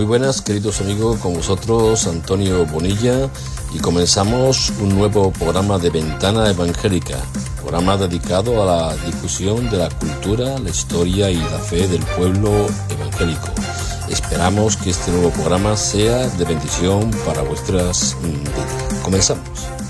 Muy buenas, queridos amigos, con vosotros Antonio Bonilla, y comenzamos un nuevo programa de Ventana Evangélica, programa dedicado a la difusión de la cultura, la historia y la fe del pueblo evangélico. Esperamos que este nuevo programa sea de bendición para vuestras vidas. Comenzamos.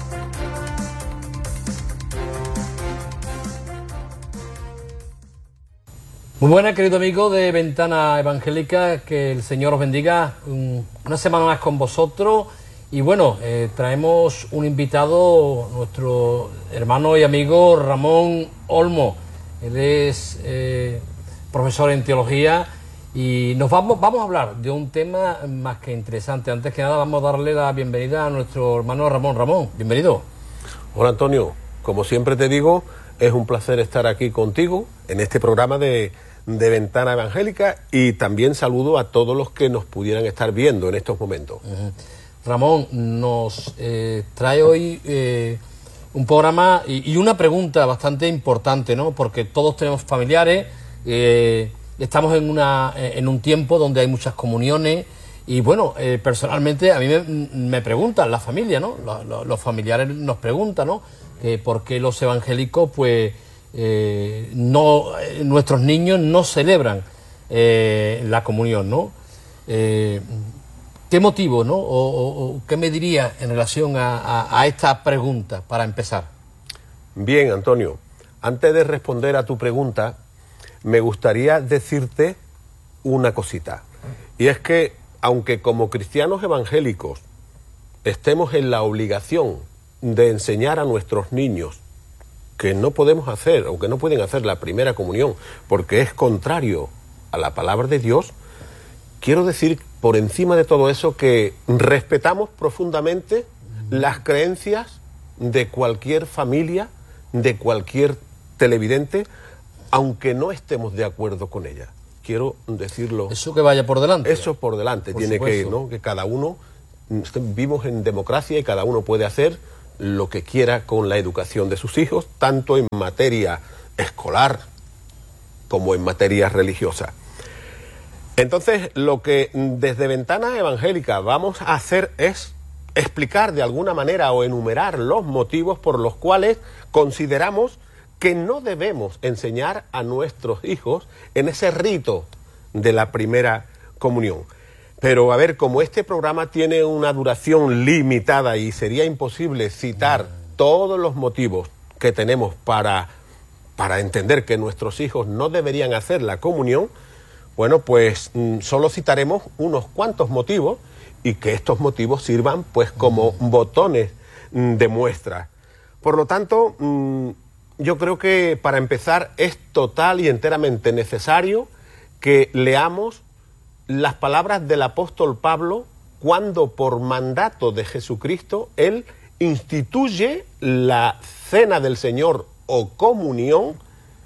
Muy buenas, querido amigo de Ventana Evangélica, que el Señor os bendiga una semana más con vosotros. Y bueno, traemos un invitado, nuestro hermano y amigo Ramón Olmo. Él es profesor en teología y nos vamos a hablar de un tema más que interesante. Antes que nada vamos a darle la bienvenida a nuestro hermano Ramón. Ramón, bienvenido. Hola Antonio, como siempre te digo, es un placer estar aquí contigo en este programa de Ventana Evangélica, y también saludo a todos los que nos pudieran estar viendo en estos momentos. Ramón nos trae hoy un programa y una pregunta bastante importante, ¿no? Porque todos tenemos familiares, estamos en un tiempo donde hay muchas comuniones y bueno, personalmente a mí me preguntan la familia, ¿no? Los familiares nos preguntan, ¿no? Que por qué los evangélicos, pues, nuestros niños no celebran la comunión, ¿no? ¿Qué motivo, no? O qué me diría en relación a esta pregunta para empezar? Bien, Antonio, antes de responder a tu pregunta, me gustaría decirte una cosita. Y es que, aunque como cristianos evangélicos estemos en la obligación de enseñar a nuestros niños que no podemos hacer o que no pueden hacer la primera comunión porque es contrario a la palabra de Dios, quiero decir por encima de todo eso que respetamos profundamente las creencias de cualquier familia, de cualquier televidente, aunque no estemos de acuerdo con ella. Quiero decirlo. Eso que vaya por delante. Eso por delante. Por tiene supuesto. que, ¿no? Que cada uno, vivimos en democracia y cada uno puede hacer lo que quiera con la educación de sus hijos, tanto en materia escolar como en materia religiosa. Entonces, lo que desde Ventana Evangélica vamos a hacer es explicar de alguna manera o enumerar los motivos por los cuales consideramos que no debemos enseñar a nuestros hijos en ese rito de la primera comunión. Pero a ver, como este programa tiene una duración limitada y sería imposible citar todos los motivos que tenemos para entender que nuestros hijos no deberían hacer la comunión, bueno, pues solo citaremos unos cuantos motivos y que estos motivos sirvan pues como botones de muestra. Por lo tanto, yo creo que para empezar es total y enteramente necesario que leamos las palabras del apóstol Pablo cuando por mandato de Jesucristo él instituye la cena del Señor o comunión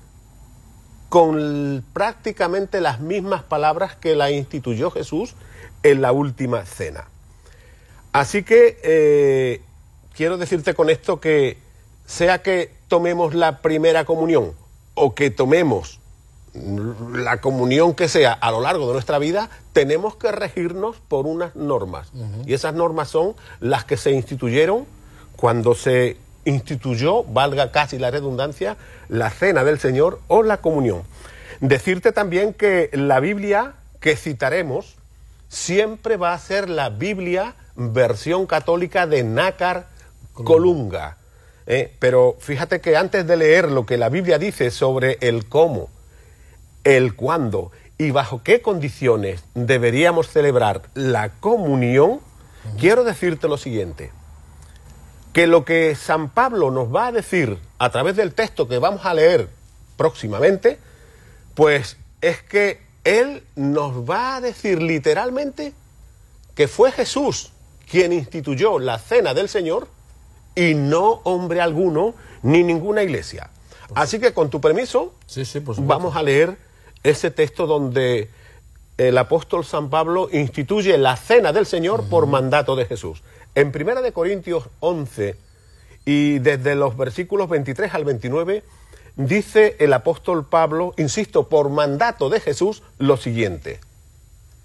con prácticamente las mismas palabras que la instituyó Jesús en la última cena. Así que quiero decirte con esto que sea que tomemos la primera comunión o que tomemos la comunión que sea a lo largo de nuestra vida, tenemos que regirnos por unas normas. Y esas normas son las que se instituyeron cuando se instituyó, valga casi la redundancia, la cena del Señor o la comunión. Decirte también que la Biblia que citaremos siempre va a ser la Biblia versión católica de Nácar Colunga. Pero fíjate que antes de leer lo que la Biblia dice sobre el cómo, el cuándo y bajo qué condiciones deberíamos celebrar la comunión, quiero decirte lo siguiente, que lo que San Pablo nos va a decir a través del texto que vamos a leer próximamente, pues es que él nos va a decir literalmente que fue Jesús quien instituyó la cena del Señor y no hombre alguno ni ninguna iglesia. Así que con tu permiso, vamos a leer ese texto donde el apóstol San Pablo instituye la cena del Señor por mandato de Jesús. En 1 Corintios 11 y desde los versículos 23 al 29 dice el apóstol Pablo, insisto, por mandato de Jesús, lo siguiente: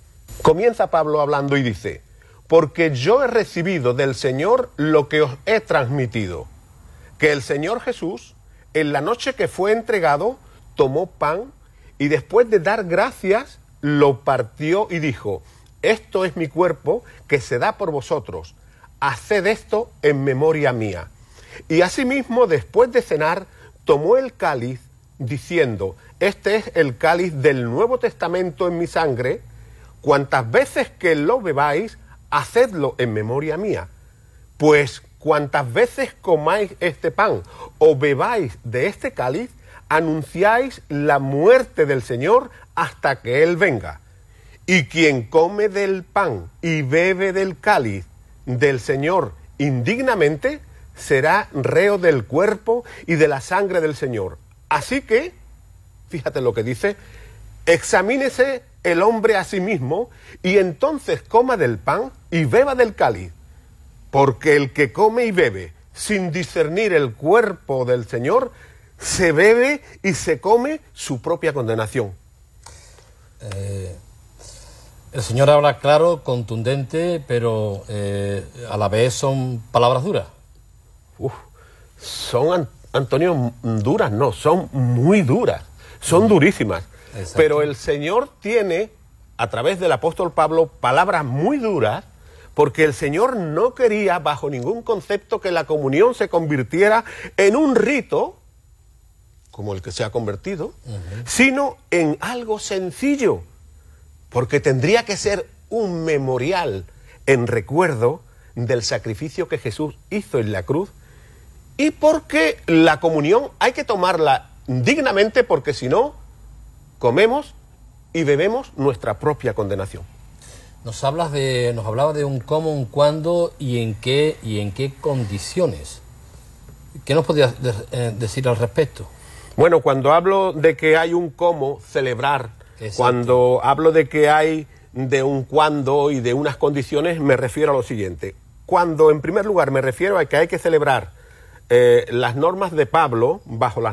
Comienza Pablo hablando y dice: porque yo he recibido del Señor lo que os he transmitido, que el Señor Jesús, en la noche que fue entregado, tomó pan y después de dar gracias, lo partió y dijo: esto es mi cuerpo que se da por vosotros, haced esto en memoria mía. Y asimismo, después de cenar, tomó el cáliz, diciendo: este es el cáliz del Nuevo Testamento en mi sangre, cuantas veces que lo bebáis, hacedlo en memoria mía. Pues cuantas veces comáis este pan o bebáis de este cáliz, anunciáis la muerte del Señor hasta que Él venga. Y quien come del pan y bebe del cáliz del Señor indignamente, será reo del cuerpo y de la sangre del Señor. Así que, fíjate lo que dice: examínese el hombre a sí mismo, y entonces coma del pan y beba del cáliz. Porque el que come y bebe sin discernir el cuerpo del Señor, se bebe y se come su propia condenación. El Señor habla claro, contundente, pero a la vez son palabras duras. Son, Antonio, duras, no, son muy duras, son durísimas. Exacto. Pero el Señor tiene, a través del apóstol Pablo, palabras muy duras, porque el Señor no quería, bajo ningún concepto, que la comunión se convirtiera en un rito, como el que se ha convertido, sino en algo sencillo, porque tendría que ser un memorial en recuerdo del sacrificio que Jesús hizo en la cruz, y porque la comunión hay que tomarla dignamente, porque si no, comemos y bebemos nuestra propia condenación. Nos hablaba de un cómo, un cuándo y en qué condiciones. ¿Qué nos podrías decir al respecto? Bueno, cuando hablo de que hay un cómo celebrar, exacto, cuando hablo de que hay de un cuándo y de unas condiciones, me refiero a lo siguiente. Cuando, en primer lugar, me refiero a que hay que celebrar las normas de Pablo bajo las